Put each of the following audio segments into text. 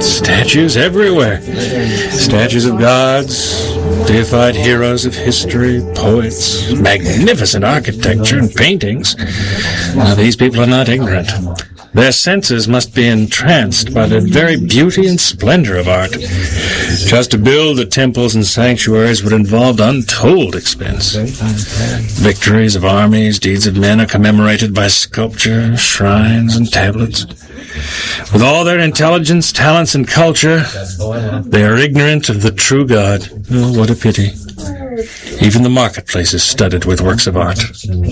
Statues everywhere. Statues of gods, deified heroes of history, poets, magnificent architecture and paintings. Now, these people are not ignorant. Their senses must be entranced by the very beauty and splendor of art. Just to build the temples and sanctuaries would involve untold expense. Victories of armies, deeds of men are commemorated by sculpture, shrines, and tablets. With all their intelligence, talents, and culture, they are ignorant of the true God. Oh, what a pity. Even the marketplace is studded with works of art.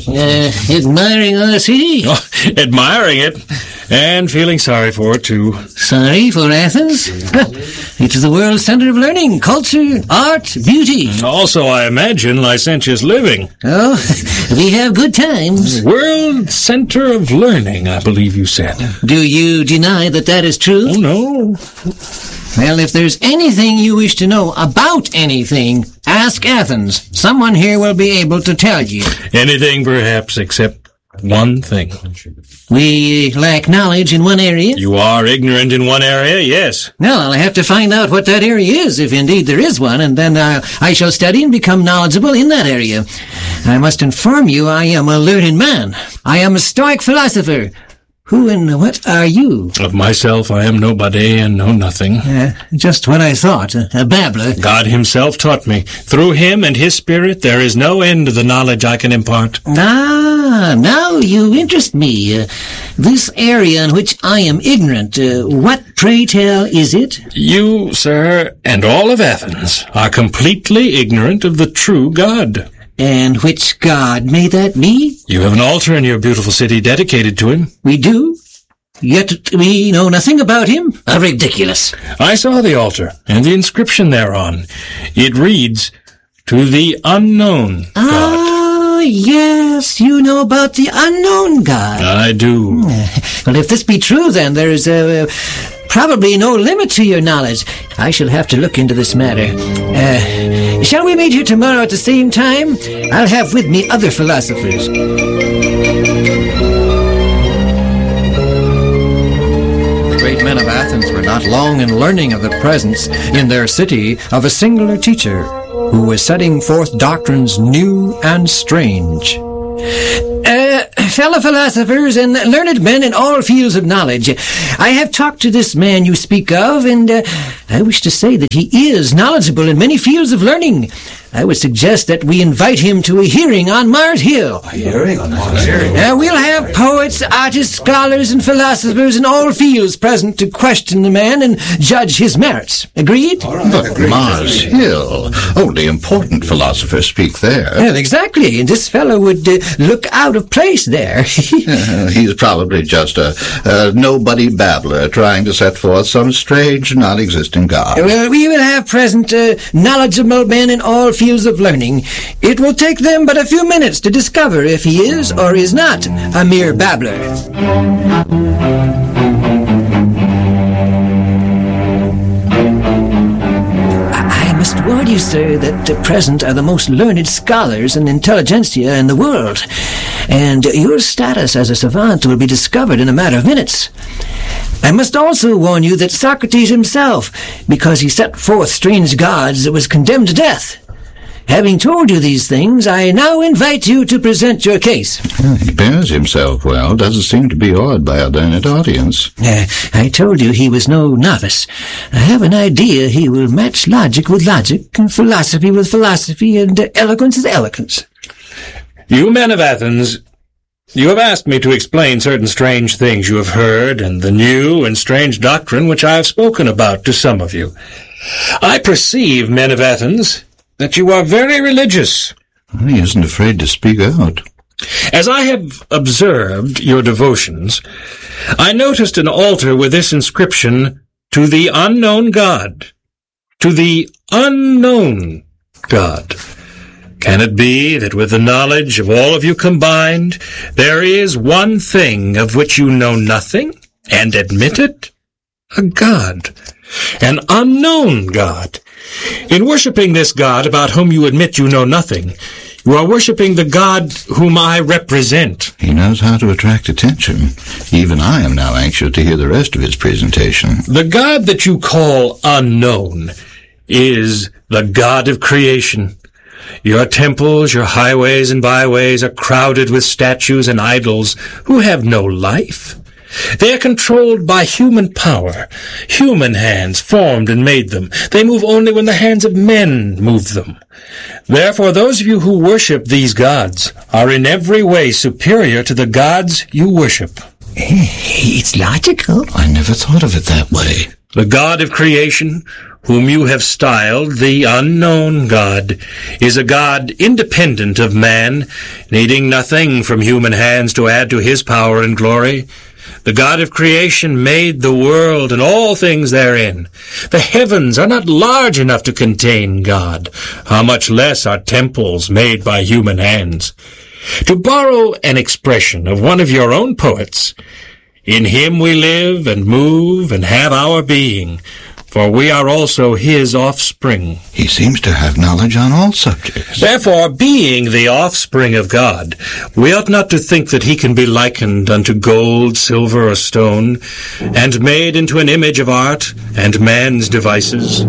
Admiring our city? Oh, admiring it, and feeling sorry for it, too. Sorry for Athens? It is the world's center of learning, culture, art, beauty. Also, I imagine, licentious living. Oh, we have good times. World center of learning, I believe you said. Do you deny that that is true? Oh, no. Well, if there's anything you wish to know about anything, ask Athens. Someone here will be able to tell you. Anything, perhaps, except one thing. We lack knowledge in one area. You are ignorant in one area, yes. Well, I'll have to find out what that area is, if indeed there is one, and then I shall study and become knowledgeable in that area. I must inform you I am a learned man. I am a Stoic philosopher. Who and what are you? Of myself, I am nobody and know nothing. Just what I thought, a babbler. God himself taught me. Through him and his spirit, there is no end to the knowledge I can impart. Ah, now you interest me. This area in which I am ignorant, what, pray tell, is it? You, sir, and all of Athens are completely ignorant of the true God. And which god may that be? You have an altar in your beautiful city dedicated to him. We do? Yet we know nothing about him? Ridiculous. I saw the altar and the inscription thereon. It reads, "To the unknown God." Ah, yes, you know about the unknown God. I do. Well, if this be true, then there is probably no limit to your knowledge. I shall have to look into this matter. Shall we meet here tomorrow at the same time? I'll have with me other philosophers. The great men of Athens were not long in learning of the presence in their city of a singular teacher who was setting forth doctrines new and strange. Fellow philosophers and learned men in all fields of knowledge, I have talked to this man you speak of, and I wish to say that he is knowledgeable in many fields of learning. I would suggest that we invite him to a hearing on Mars Hill. A hearing on Mars Hill? We'll have poets, artists, scholars, and philosophers in all fields present to question the man and judge his merits. Agreed? But Mars Hill, only important philosophers speak there. Well, exactly, and this fellow would look out of place there. He's probably just a nobody babbler trying to set forth some strange, non-existent god. Well, we will have present knowledgeable men in all fields of learning. It will take them but a few minutes to discover if he is or is not a mere babbler. I must warn you, sir, that present are the most learned scholars and intelligentsia in the world, and your status as a savant will be discovered in a matter of minutes. I must also warn you that Socrates himself, because he set forth strange gods, was condemned to death. Having told you these things, I now invite you to present your case. He bears himself well, doesn't seem to be awed by a learned audience. I told you he was no novice. I have an idea he will match logic with logic, and philosophy with philosophy, and eloquence with eloquence. You men of Athens, you have asked me to explain certain strange things you have heard, and the new and strange doctrine which I have spoken about to some of you. I perceive, men of Athens, that you are very religious. He isn't afraid to speak out. As I have observed your devotions, I noticed an altar with this inscription, "To the unknown God." To the unknown God. Can it be that with the knowledge of all of you combined, there is one thing of which you know nothing, and admit it? A God. An unknown God. In worshipping this God about whom you admit you know nothing, You are worshipping the God whom I represent. He knows how to attract attention. Even I am now anxious to hear the rest of his presentation. The God that you call unknown is the God of creation. Your temples, your highways and byways are crowded with statues and idols who have no life. They are controlled by human power. Human hands formed and made them. They move only when the hands of men move them. Therefore, those of you who worship these gods are in every way superior to the gods you worship. It's logical. I never thought of it that way. The God of creation, whom you have styled the unknown God, is a God independent of man, needing nothing from human hands to add to his power and glory. The God of creation made the world and all things therein. The heavens are not large enough to contain God. How much less are temples made by human hands? To borrow an expression of one of your own poets, in him we live and move and have our being, for we are also his offspring. He seems to have knowledge on all subjects. Therefore, being the offspring of God, we ought not to think that he can be likened unto gold, silver, or stone, and made into an image of art and man's devices.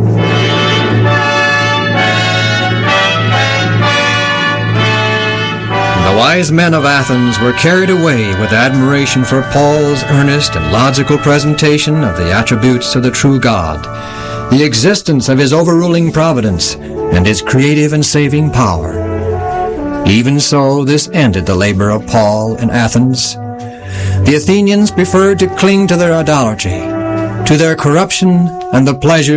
The wise men of Athens were carried away with admiration for Paul's earnest and logical presentation of the attributes of the true God, the existence of his overruling providence, and his creative and saving power. Even so, this ended the labor of Paul in Athens. The Athenians preferred to cling to their idolatry, to their corruption and the pleasures